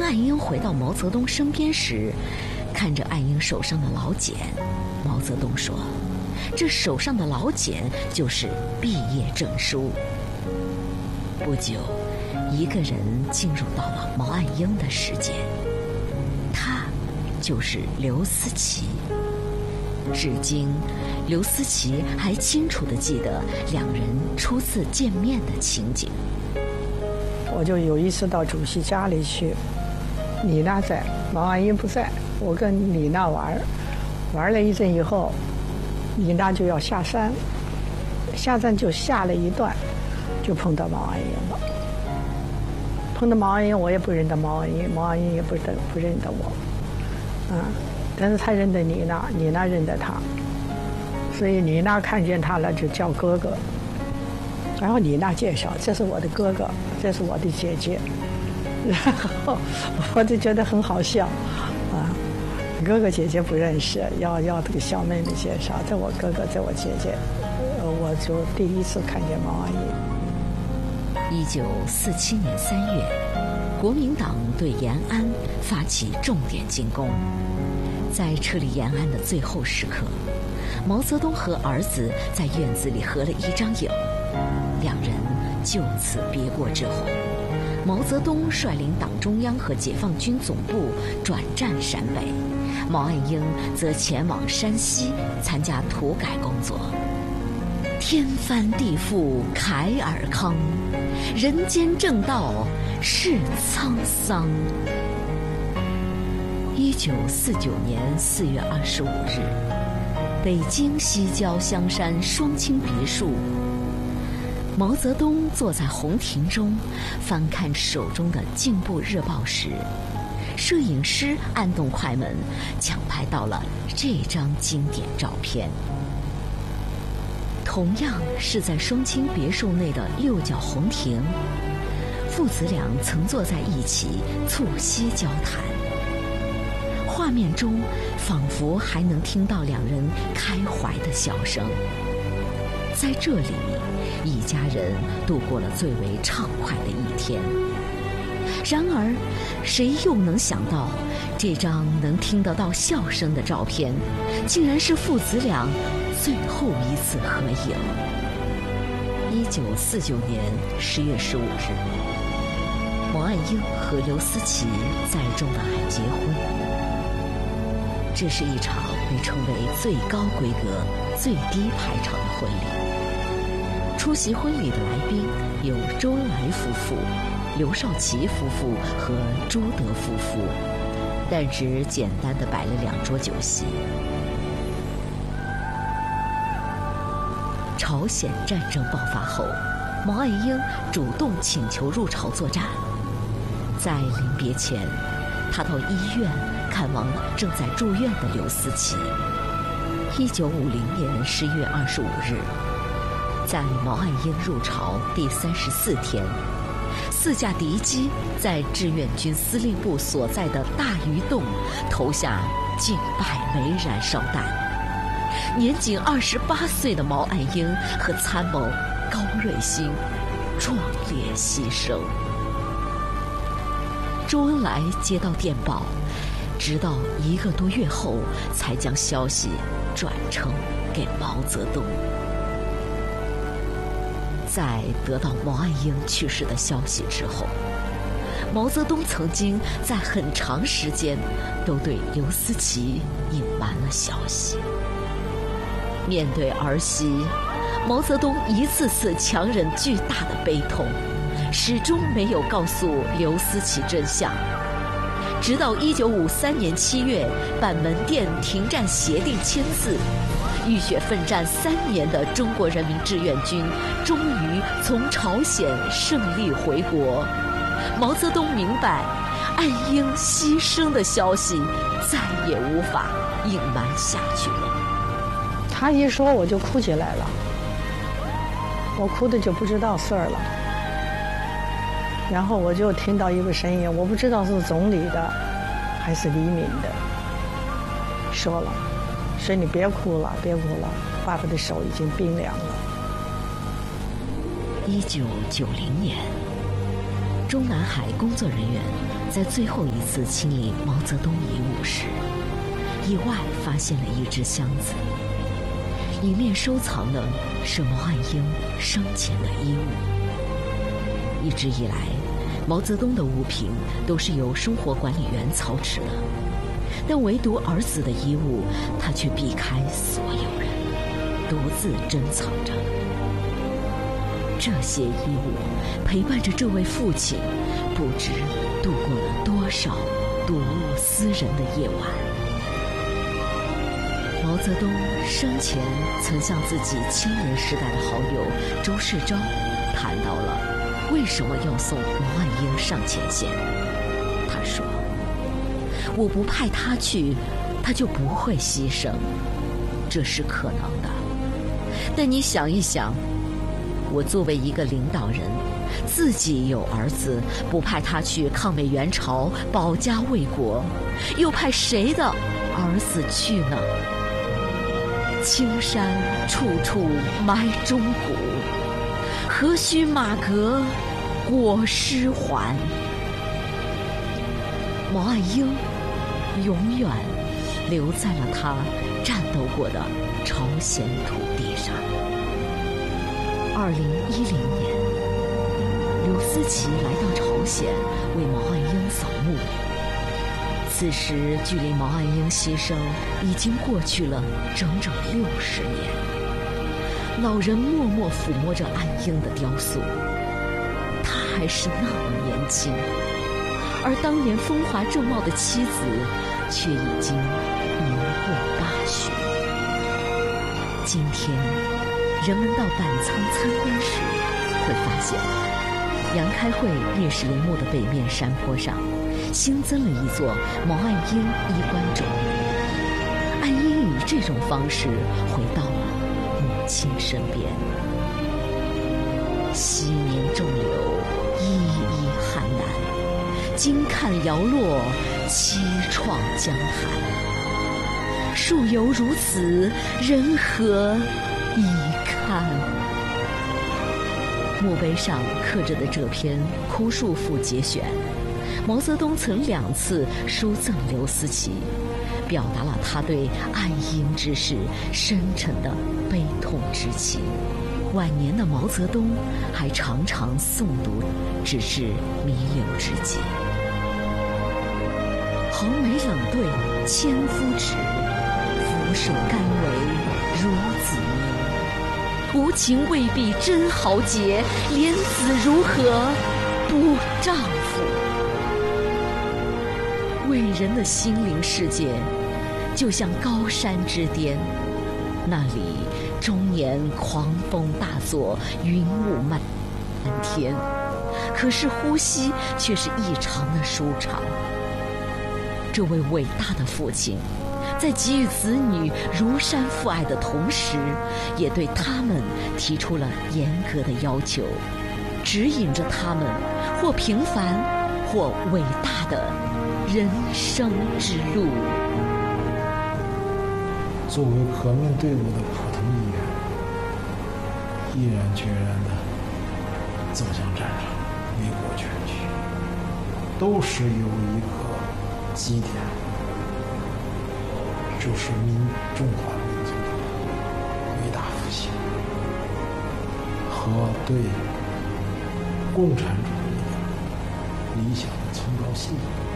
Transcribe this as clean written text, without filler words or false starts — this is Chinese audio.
爱英回到毛泽东身边时，看着爱英手上的老茧，毛泽东说：“这手上的老茧就是毕业证书。”不久，一个人进入到了毛岸英的世界，他就是刘思齐。至今，刘思齐还清楚地记得两人初次见面的情景。 我就有一次到主席家里去，李娜在，毛岸英不在，我跟李娜玩了一阵以后，李娜就要下山，下山就下了一段，就碰到毛岸英了。碰到毛岸英，我也不认得毛岸英，毛岸英也不认得我，但是他认得李娜，李娜认得他，所以李娜看见他了就叫哥哥。然后李娜介绍，这是我的哥哥，这是我的姐姐。然后我就觉得很好笑，哥哥姐姐不认识，要这个小妹妹介绍，这我哥哥，这我姐姐。我就第一次看见毛岸英。 1947年3月，国民党对延安发起重点进攻。在撤离延安的最后时刻，毛泽东和儿子在院子里合了一张影。两人就此别过之后，毛泽东率领党中央和解放军总部转战陕北，毛岸英则前往山西参加土改工作。天翻地覆凯尔康，人间正道是沧桑。1949年4月25日，北京西郊香山双清别墅，毛泽东坐在红亭中，翻看手中的《进步日报》时，摄影师按动快门，抢拍到了这张经典照片。同样是在双清别墅内的六角红亭，父子俩曾坐在一起促膝交谈，画面中仿佛还能听到两人开怀的笑声。在这里，一家人度过了最为畅快的一天。然而，谁又能想到，这张能听得到笑声的照片，竟然是父子俩最后一次合影。1949年10月15日，毛岸英和刘思齐在中南海结婚。这是一场被称为最高规格、最低排场的婚礼。出席婚礼的来宾有周恩来夫妇、刘少奇夫妇和朱德夫妇，但只简单的摆了2桌酒席。朝鲜战争爆发后，毛岸英主动请求入朝作战。在临别前，他到医院看望了正在住院的刘思齐。1950年11月25日，在毛岸英入朝第34天，4架敌机在志愿军司令部所在的大鱼洞投下近100枚燃烧弹。年仅28岁的毛岸英和参谋高瑞兴壮烈牺牲。周恩来接到电报，直到1个多月后才将消息转呈给毛泽东。在得到毛岸英去世的消息之后，毛泽东曾经在很长时间都对刘思齐隐瞒了消息。面对儿媳，毛泽东一次次强忍巨大的悲痛，始终没有告诉刘思齐真相。直到1953年7月，板门店停战协定签字，浴血奋战3年的中国人民志愿军终于从朝鲜胜利回国。毛泽东明白，岸英牺牲的消息再也无法隐瞒下去了。 他一说我就哭起来了，我哭的就不知道事儿了。然后我就听到一个声音，我不知道是总理的还是李敏的，说你别哭了，别哭了，爸爸的手已经冰凉了。 1990年，中南海工作人员在最后一次清理毛泽东遗物时，意外发现了一只箱子，里面收藏的是毛岸英生前的衣物。一直以来，毛泽东的物品都是由生活管理员操持的，但唯独儿子的衣物，他却避开所有人，独自珍藏着。这些衣物陪伴着这位父亲，不知度过了多少睹物思人的夜晚。毛泽东生前曾向自己青年时代的好友周世钊谈到了为什么要送毛岸英上前线。他说：“我不派他去，他就不会牺牲，这是可能的。但你想一想，我作为一个领导人，自己有儿子，不派他去抗美援朝、保家卫国，又派谁的儿子去呢？青山处处埋忠骨，何须马革裹尸还？”毛岸英永远留在了他战斗过的朝鲜土地上。2010年，刘思齐来到朝鲜为毛岸英扫墓。此时距离毛岸英牺牲已经过去了整整60年。老人默默抚摸着岸英的雕塑，他还是那么年轻，而当年风华正茂的妻子却已经年过80。今天人们到板仓参观时，会发现杨开慧烈士陵墓的北面山坡上新增了一座毛岸英衣冠冢。岸英以这种方式回到了母亲身边。昔年仲流，依依汉南，今看摇落，凄怆江寒。树犹如此，人何以堪？墓碑上刻着的这篇哭树赋节选，毛泽东曾2次书赠刘思齐，表达了他对岸英之事深沉的悲痛之情。晚年的毛泽东还常常诵读，直至弥留之际。横眉冷对千夫指，俯首甘为孺子牛。无情未必真豪杰，怜子如何不丈夫？伟人的心灵世界就像高山之巅，那里终年狂风大作，云雾漫天，可是呼吸却是异常的舒畅。这位伟大的父亲在给予子女如山父爱的同时，也对他们提出了严格的要求，指引着他们或平凡或伟大的人生之路。 作为革命队伍的普通一员，毅然决然地走向战场，为国全去，都是有一个基点，就是中华民族的伟大复兴和对共产主义的理想的崇高信仰。